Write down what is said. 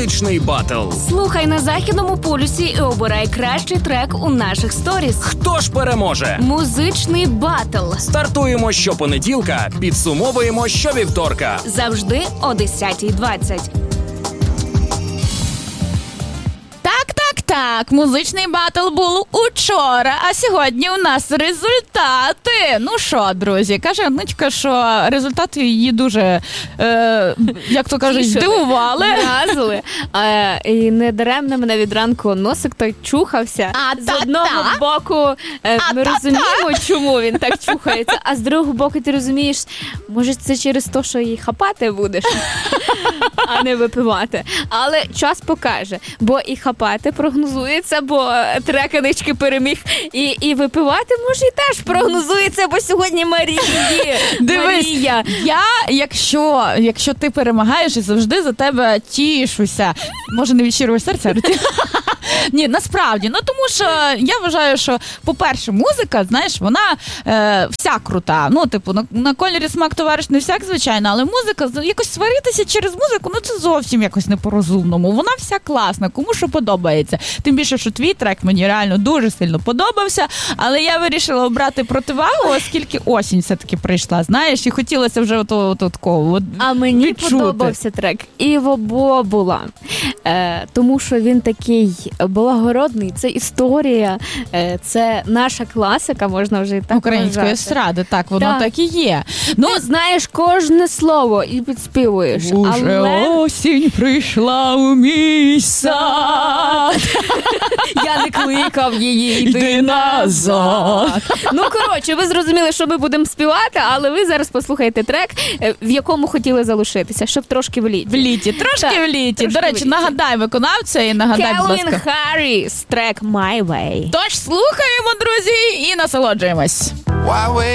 Музичний батл. Слухай на Західному полюсі і обирай кращий трек у наших сторіс. Хто ж переможе? Музичний батл. Стартуємо щопонеділка, підсумовуємо щовівторка. Завжди о 10:20. Так, музичний батл був учора, а сьогодні у нас результати. Ну що, друзі, каже Анничка, що результати її дуже, як то кажуть, здивували. Вразили. І не даремно мене від ранку носик так чухався. З одного боку ми розуміємо, чому він так чухається, а з другого боку ти розумієш, може це через те, що її хапати будеш, а не випивати. Але час покаже, бо і хапати прогнозується, бо трек Анички переміг, і випивати, може, і теж прогнозується, бо сьогодні Марія. Дивись, якщо ти перемагаєш, і завжди за тебе тішуся. Може, не від щирого серця, але ні, насправді. Ну, тому що я вважаю, що, по-перше, музика, знаєш, вона вся крута. Ну, типу, на кольорі смак товариш не всяк, звичайно, але музика, якось сваритися через музику, ну, це зовсім якось не по-розумному. Вона вся класна, кому що подобається. Тим більше, що твій трек мені реально дуже сильно подобався, але я вирішила обрати противагу, оскільки осінь все-таки прийшла, знаєш, і хотілося вже такого А мені відчути. подобався трек Іво Бобула, тому що він такий благородний, це історія, це наша класика, можна вже і так української вважати. естради, так, воно так і є. Ну, ти знаєш кожне слово і підспівуєш. Уже осінь прийшла у мій сад. Я не кликав її, йди назад. Ну, коротше, ви зрозуміли, що ми будемо співати, але ви зараз послухаєте трек, в якому хотіли залишитися, щоб трошки в літі. Трошки в літі. До речі, нагадай виконавця і нагадай, будь ласка. Келвін Харріс, трек My Way. Тож слухаємо, друзі, і насолоджуємось.